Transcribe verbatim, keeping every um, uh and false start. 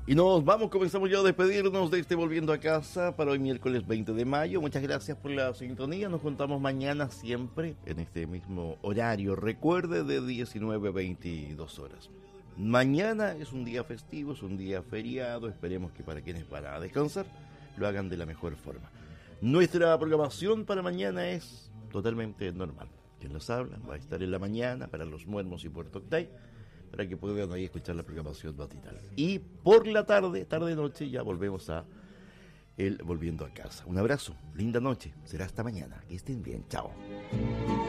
Y nos vamos, comenzamos ya a despedirnos de este Volviendo a Casa para hoy miércoles veinte de mayo. Muchas gracias por la sintonía. Nos contamos mañana siempre en este mismo horario. Recuerde, de diecinueve a veintidós horas. Mañana es un día festivo, es un día feriado. Esperemos que para quienes van a descansar lo hagan de la mejor forma. Nuestra programación para mañana es totalmente normal. Quien los habla va a estar en la mañana para Los Muermos y Puerto Octay, para que puedan ahí escuchar la programación matinal. Y por la tarde, tarde-noche, ya volvemos a el Volviendo a Casa. Un abrazo, linda noche, será hasta mañana. Que estén bien, chao.